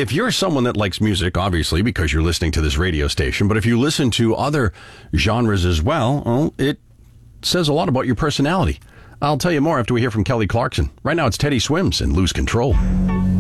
if you're someone that likes music, obviously, because you're listening to this radio station, but if you listen to other genres as well, it says a lot about your personality. I'll tell you more after we hear from Kelly Clarkson. Right now, it's Teddy Swims and Lose Control.